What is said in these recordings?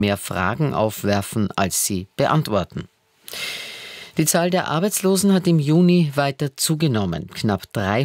mehr Fragen aufwerfen, als sie beantworten. Die Zahl der Arbeitslosen hat im Juni weiter zugenommen. Knapp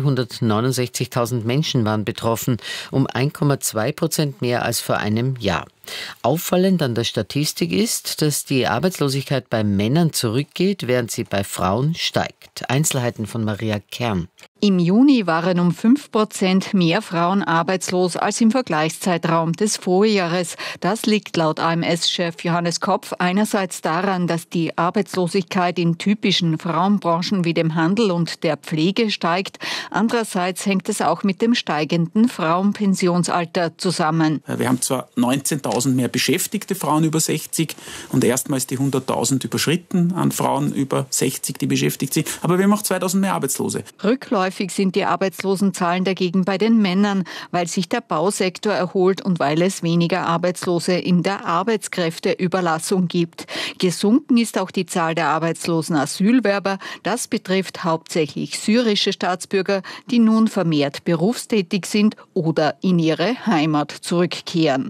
369.000 Menschen waren betroffen, um 1,2% mehr als vor einem Jahr. Auffallend an der Statistik ist, dass die Arbeitslosigkeit bei Männern zurückgeht, während sie bei Frauen steigt. Einzelheiten von Maria Kern. Im Juni waren um 5% mehr Frauen arbeitslos als im Vergleichszeitraum des Vorjahres. Das liegt laut AMS-Chef Johannes Kopf einerseits daran, dass die Arbeitslosigkeit in typischen Frauenbranchen wie dem Handel und der Pflege steigt. Andererseits hängt es auch mit dem steigenden Frauenpensionsalter zusammen. Wir haben zwar 19.000 mehr beschäftigte Frauen über 60 und erstmals die 100.000 überschritten an Frauen über 60, die beschäftigt sind, aber wir haben auch 2.000 mehr Arbeitslose. Rückläufig sind die Arbeitslosenzahlen dagegen bei den Männern, weil sich der Bausektor erholt und weil es weniger Arbeitslose in der Arbeitskräfteüberlassung gibt. Gesunken ist auch die Zahl der arbeitslosen Asylwerber. Das betrifft hauptsächlich syrische Staatsbürger, die nun vermehrt berufstätig sind oder in ihre Heimat zurückkehren.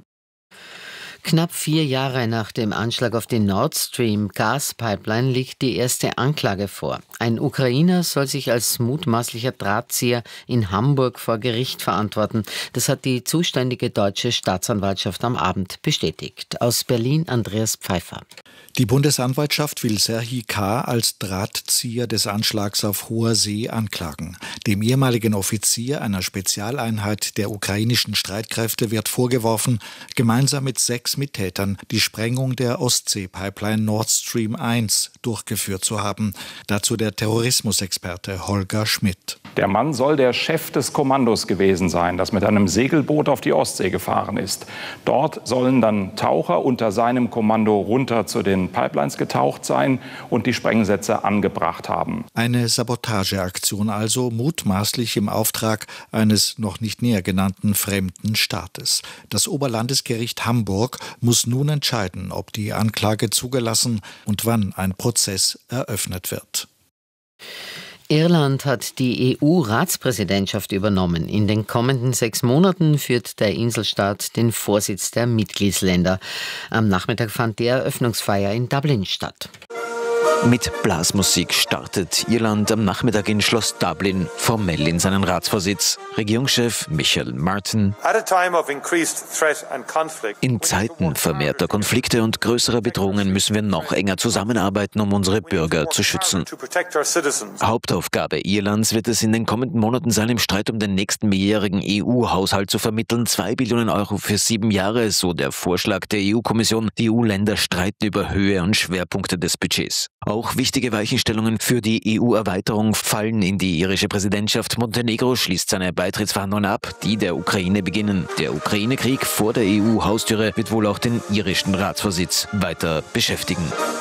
Knapp 4 Jahre nach dem Anschlag auf die Nord Stream Gaspipeline liegt die erste Anklage vor. Ein Ukrainer soll sich als mutmaßlicher Drahtzieher in Hamburg vor Gericht verantworten. Das hat die zuständige deutsche Staatsanwaltschaft am Abend bestätigt. Aus Berlin Andreas Pfeiffer. Die Bundesanwaltschaft will Serhii K. als Drahtzieher des Anschlags auf hoher See anklagen. Dem ehemaligen Offizier einer Spezialeinheit der ukrainischen Streitkräfte wird vorgeworfen, gemeinsam mit 6 Mittätern die Sprengung der Ostsee-Pipeline Nord Stream 1 durchgeführt zu haben. Dazu der Terrorismusexperte Holger Schmidt. Der Mann soll der Chef des Kommandos gewesen sein, das mit einem Segelboot auf die Ostsee gefahren ist. Dort sollen dann Taucher unter seinem Kommando runter zu den Pipelines getaucht sein und die Sprengsätze angebracht haben. Eine Sabotageaktion also, mutmaßlich im Auftrag eines noch nicht näher genannten fremden Staates. Das Oberlandesgericht Hamburg muss nun entscheiden, ob die Anklage zugelassen und wann ein Prozess eröffnet wird. Irland hat die EU-Ratspräsidentschaft übernommen. In den kommenden 6 Monaten führt der Inselstaat den Vorsitz der Mitgliedsländer. Am Nachmittag fand die Eröffnungsfeier in Dublin statt. Mit Blasmusik startet Irland am Nachmittag in Schloss Dublin formell in seinen Ratsvorsitz. Regierungschef Michael Martin: In Zeiten vermehrter Konflikte und größerer Bedrohungen müssen wir noch enger zusammenarbeiten, um unsere Bürger zu schützen. Hauptaufgabe Irlands wird es in den kommenden Monaten sein, im Streit um den nächsten mehrjährigen EU-Haushalt zu vermitteln. 2 Billionen Euro für 7 Jahre, so der Vorschlag der EU-Kommission. Die EU-Länder streiten über Höhe und Schwerpunkte des Budgets. Auch wichtige Weichenstellungen für die EU-Erweiterung fallen in die irische Präsidentschaft. Montenegro schließt seine Beitrittsverhandlungen ab, die der Ukraine beginnen. Der Ukraine-Krieg vor der EU-Haustüre wird wohl auch den irischen Ratsvorsitz weiter beschäftigen.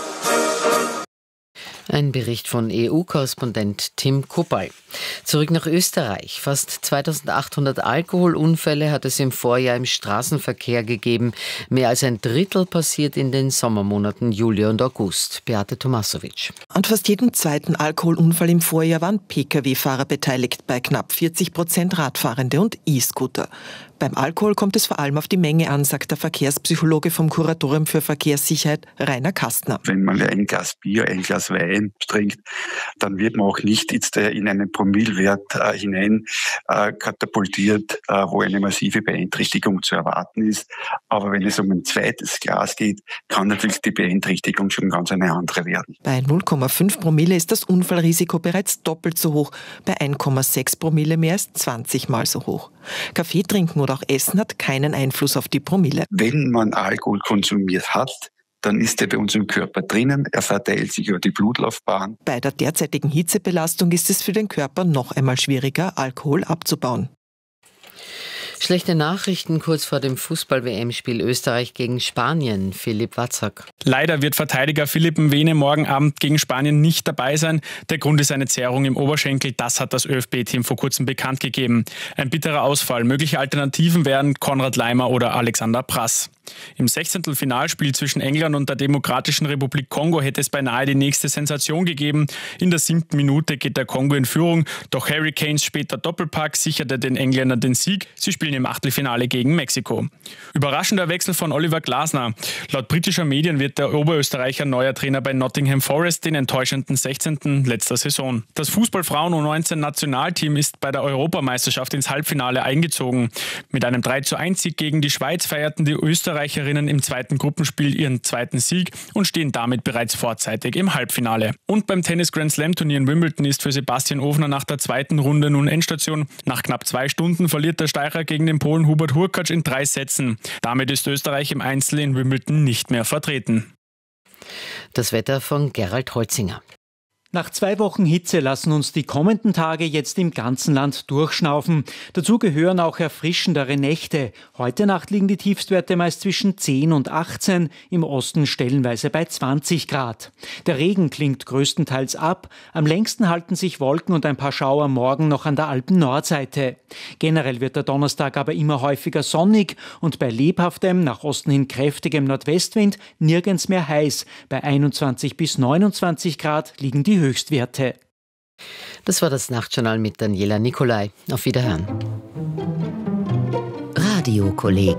Ein Bericht von EU-Korrespondent Tim Kuppay. Zurück nach Österreich. Fast 2800 Alkoholunfälle hat es im Vorjahr im Straßenverkehr gegeben. Mehr als ein Drittel passiert in den Sommermonaten Juli und August. Beate Tomasovic. An fast jedem zweiten Alkoholunfall im Vorjahr waren Pkw-Fahrer beteiligt, bei knapp 40% Radfahrende und E-Scooter. Beim Alkohol kommt es vor allem auf die Menge an, sagt der Verkehrspsychologe vom Kuratorium für Verkehrssicherheit Rainer Kastner. Wenn man ein Glas Bier, ein Glas Wein trinkt, dann wird man auch nicht jetzt in einen Promillewert hinein katapultiert, wo eine massive Beeinträchtigung zu erwarten ist. Aber wenn es um ein zweites Glas geht, kann natürlich die Beeinträchtigung schon ganz eine andere werden. Bei 0,5 Promille ist das Unfallrisiko bereits doppelt so hoch. Bei 1,6 Promille mehr als 20 Mal so hoch. Kaffee trinken oder auch Essen hat keinen Einfluss auf die Promille. Wenn man Alkohol konsumiert hat, dann ist er bei uns im Körper drinnen, er verteilt sich über die Blutlaufbahn. Bei der derzeitigen Hitzebelastung ist es für den Körper noch einmal schwieriger, Alkohol abzubauen. Schlechte Nachrichten kurz vor dem Fußball-WM-Spiel Österreich gegen Spanien. Philipp Watzak. Leider wird Verteidiger Philipp Mwene morgen Abend gegen Spanien nicht dabei sein. Der Grund ist eine Zerrung im Oberschenkel. Das hat das ÖFB-Team vor kurzem bekannt gegeben. Ein bitterer Ausfall. Mögliche Alternativen wären Konrad Laimer oder Alexander Prass. Im 16. Finalspiel zwischen England und der Demokratischen Republik Kongo hätte es beinahe die nächste Sensation gegeben. In der 7. Minute geht der Kongo in Führung. Doch Harry Kanes später Doppelpack sicherte den Engländern den Sieg. Sie spielen spielen im Achtelfinale gegen Mexiko. Überraschender Wechsel von Oliver Glasner. Laut britischer Medien wird der Oberösterreicher neuer Trainer bei Nottingham Forest, den enttäuschenden 16. letzter Saison. Das Fußball-Frauen-U19-Nationalteam ist bei der Europameisterschaft ins Halbfinale eingezogen. Mit einem 3:1-Sieg gegen die Schweiz feierten die Österreicherinnen im zweiten Gruppenspiel ihren zweiten Sieg und stehen damit bereits vorzeitig im Halbfinale. Und beim Tennis-Grand-Slam-Turnier in Wimbledon ist für Sebastian Ofner nach der zweiten Runde nun Endstation. Nach knapp 2 Stunden verliert der Steirer gegen den Polen Hubert Hurkacz in 3 Sätzen. Damit ist Österreich im Einzel in Wimbledon nicht mehr vertreten. Das Wetter von Gerald Holzinger. Nach 2 Wochen Hitze lassen uns die kommenden Tage jetzt im ganzen Land durchschnaufen. Dazu gehören auch erfrischendere Nächte. Heute Nacht liegen die Tiefstwerte meist zwischen 10 und 18, im Osten stellenweise bei 20 Grad. Der Regen klingt größtenteils ab. Am längsten halten sich Wolken und ein paar Schauer morgen noch an der Alpen-Nordseite. Generell wird der Donnerstag aber immer häufiger sonnig und bei lebhaftem, nach Osten hin kräftigem Nordwestwind nirgends mehr heiß. Bei 21 bis 29 Grad liegen die Höchstwerte. Das war das Nachtjournal mit Daniela Nicolai. Auf Wiederhören. Radiokolleg.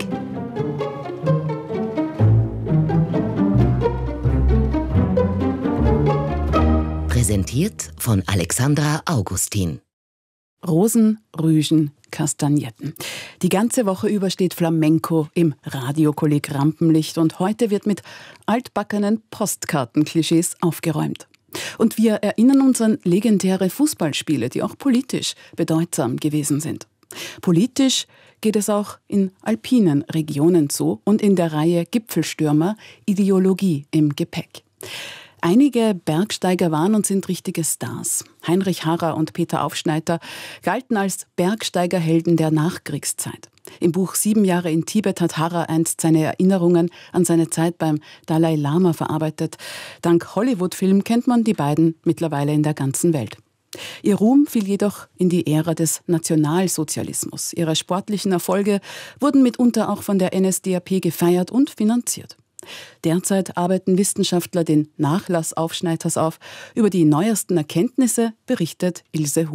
Präsentiert von Alexandra Augustin. Rosen, Rüschen, Kastagnetten. Die ganze Woche über steht Flamenco im Radiokolleg Rampenlicht und heute wird mit altbackenen Postkartenklischees aufgeräumt. Und wir erinnern uns an legendäre Fußballspiele, die auch politisch bedeutsam gewesen sind. Politisch geht es auch in alpinen Regionen so und in der Reihe Gipfelstürmer Ideologie im Gepäck. Einige Bergsteiger waren und sind richtige Stars. Heinrich Harrer und Peter Aufschneider galten als Bergsteigerhelden der Nachkriegszeit. Im Buch 7 Jahre in Tibet hat Harrer einst seine Erinnerungen an seine Zeit beim Dalai Lama verarbeitet. Dank Hollywood-Film kennt man die beiden mittlerweile in der ganzen Welt. Ihr Ruhm fiel jedoch in die Ära des Nationalsozialismus. Ihre sportlichen Erfolge wurden mitunter auch von der NSDAP gefeiert und finanziert. Derzeit arbeiten Wissenschaftler den Nachlass Aufschneiders auf. Über die neuesten Erkenntnisse berichtet Ilse Huber.